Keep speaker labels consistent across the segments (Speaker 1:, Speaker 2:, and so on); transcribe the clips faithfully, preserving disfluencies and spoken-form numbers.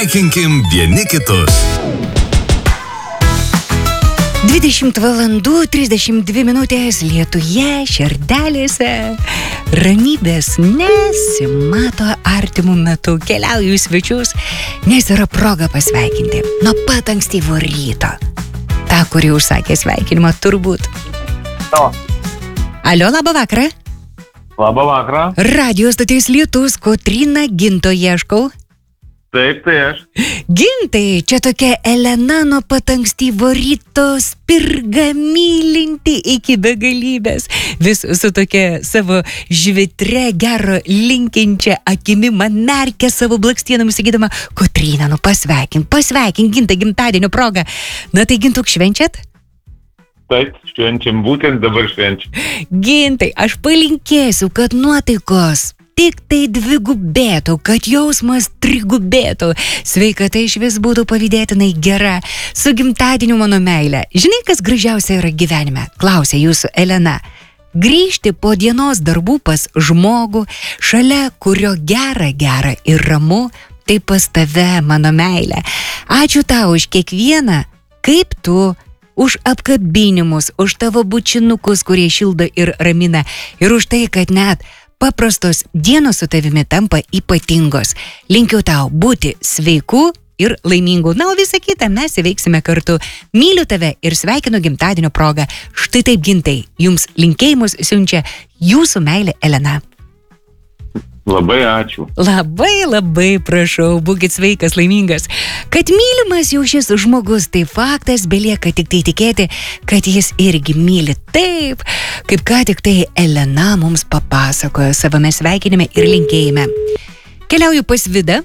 Speaker 1: Sveikinkim vieni kitus.
Speaker 2: dvidešimt valandų trisdešimt dvi minutės Lietuje, širdelėse. Ramybės nesimato artimų metų. Keliauju į svečius, nes yra proga pasveikinti nuo pat ankstyvo ryto. Ta, kuri užsakė sveikinimą, turbūt.
Speaker 3: O.
Speaker 2: Alio, labą vakarą.
Speaker 3: Labą vakarą.
Speaker 2: Radio stoties Lietus, Kotryna Ginto ieškau.
Speaker 3: Taip, tai aš.
Speaker 2: Gintai, čia tokia Elena nuo pat ankstyvo ryto spirga mylinti iki begalybės. Vis su tokia savo žvitre, gero linkinčia akimi man merkia savo blakstienomis, sakydama, Kotryna, nu pasveikink, pasveikink Gintą gimtadienio progą. Na tai Gintuk švenčiat?
Speaker 3: Taip, švenčiam, būtent dabar švenčiam.
Speaker 2: Gintai, aš palinkėsiu, kad nuotaikos tik tai dvigubėtų, kad jausmas trigubėtų. Sveikata iš vis būtų pavydėtinai gera. Su gimtadieniu mano meilė. Žinai, kas gražiausia yra gyvenime? Klausė jūsų Elena. Grįžti po dienos darbų pas žmogų, šalia kurio gera, gera ir ramu, tai pas tave, mano meilė. Ačiū tau už kiekvieną, kaip tu, už apkabinimus, už tavo bučinukus, kurie šildo ir ramina, ir už tai, kad net paprastos dienos su tavimi tampa ypatingos. Linkiu tau būti sveiku ir laimingu. Na, o visą kitą mes įveiksime kartu. Myliu tave ir sveikinu gimtadienio progą. Štai taip, Gintai, jums linkėjimus siunčia jūsų meilė Elena.
Speaker 3: Labai ačiū.
Speaker 2: Labai, labai prašau, būkit sveikas, laimingas. Kad mylimas jau šis žmogus, tai faktas, belieka tik tai tikėti, kad jis irgi myli taip, kaip ką tik tai Elena mums papasakojo savame sveikinime ir linkėjime. Keliauju pas Vidą.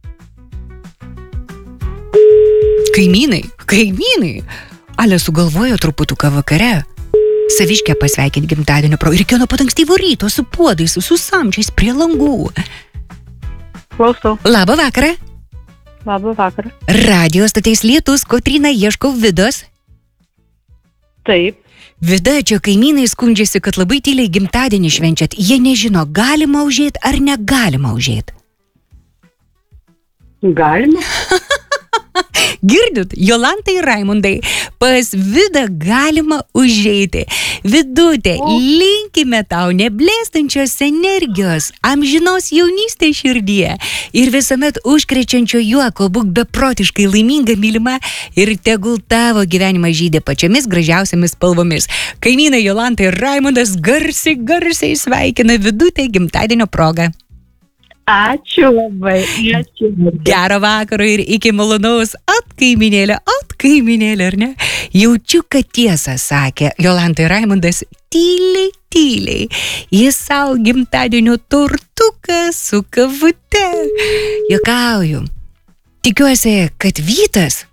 Speaker 2: Kaimynai, kaimynai, Ale sugalvojo truputuką vakare saviškę pasveikinti gimtadienio pro. Ir reikėjo nuo pat ankstyvo ryto su puodais, su samčiais prie langų.
Speaker 4: Klausau.
Speaker 2: Labą vakarą.
Speaker 4: Labą vakarą.
Speaker 2: Radio stoties Lietus, Kotryna, ieškau Vidos.
Speaker 4: Taip.
Speaker 2: Vida, čia kaimynai skundžiasi, kad labai tyliai gimtadienį švenčiat. Jie nežino, galima užėti ar negalima užėti.
Speaker 4: Galima.
Speaker 2: Girdit, Jolanta ir Raimundai, pas Vidą galima užeiti. Vidutė, linkime tau neblėstančios energijos, amžinos jaunystės širdyje ir visuomet užkrečiančio juoko, būk beprotiškai laiminga, mylima ir tegul tavo gyvenimas žydė pačiomis gražiausiamis spalvomis. Kaimynai Jolanta ir Raimundas garsiai, garsiai sveikina Vidutę gimtadienio progą.
Speaker 4: Ačiū labai, ačiū.
Speaker 2: Gero vakaro ir iki malonaus atkaiminėlė, atkaiminėlė, ar ne? Jaučiu, kad tiesą sakė Jolanta ir Raimundas tyliai, tyliai. Jis savo gimtadienio tortuką su kavute. Juokauju. Tikiuosi, kad Vytas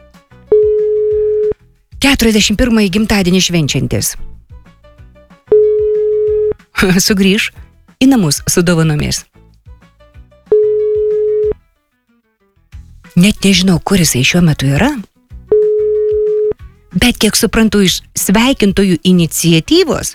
Speaker 2: keturiasdešimt pirmąjį gimtadienį švenčiantis sugrįš į namus su dovanomis. Net nežinau, kur jisai šiuo metu yra, bet kiek suprantu iš sveikintojų iniciatyvos,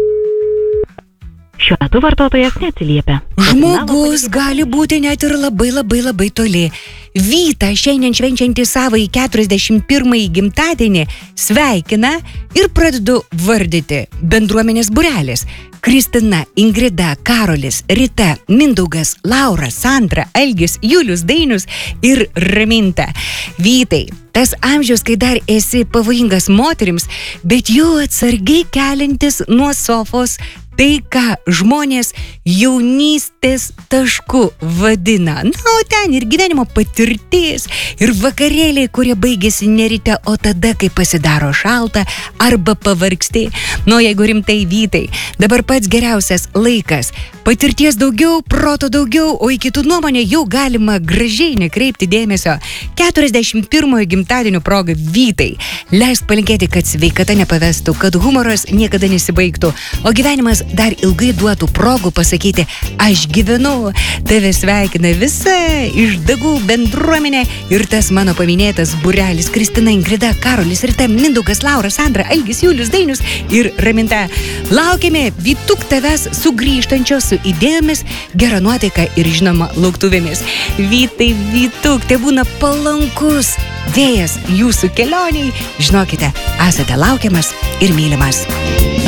Speaker 5: šiuo metu vartotojas neatsiliepia.
Speaker 2: Žmogus gali būti net ir labai labai labai toli. Vytą šiandien švenčiantį savąjį keturiasdešimt pirmąjį gimtadienį sveikina ir pradedu vardyti bendruomenės būrelis. Kristina, Ingrida, Karolis, Rita, Mindaugas, Laura, Sandra, Algis, Julius, Dainius ir Raminta. Vytai, tas amžius, kai dar esi pavojingas moterims, bet jau atsargiai keliantis nuo sofos tai, ką žmonės jaunystės tašku vadina. Na, o ten ir gyvenimo patirtis, ir vakarėliai, kurie baigėsi ne ryte, o tada, kai pasidaro šalta arba pavargsti. Nu, jeigu rimtai, Vytai, dabar pats geriausias laikas. Patirties daugiau, proto daugiau, o į kitų nuomonę jau galima gražiai nekreipti dėmesio. keturiasdešimt pirmojo gimtadienio proga, Vytai, leisk palinkėti, kad sveikata nepavestų, kad humoras niekada nesibaigtų, o gyvenimas dar ilgai duotų progų pasakyti, aš gyvenu, tave sveikina visa Išdagų bendruomenė ir tas mano paminėtas būrelis Kristina, Ingrida, Karolis, Rita, Mindaugas, Laura, Sandra, Algis, Julius, Dainius ir Raminta. Laukiame Vytuk tavęs sugrįžtančios su idėjomis, gera nuotaika ir žinoma lauktuvėmis. Vytai, Vytuk, te būna palankus vėjas jūsų kelioniai. Žinokite, esate laukiamas ir mylimas.